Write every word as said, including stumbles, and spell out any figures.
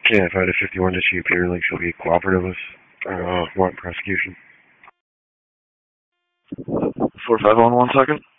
Yeah, if I had a fifty-one, does she appear like she'll be cooperative with uh, warrant prosecution? four five on one second.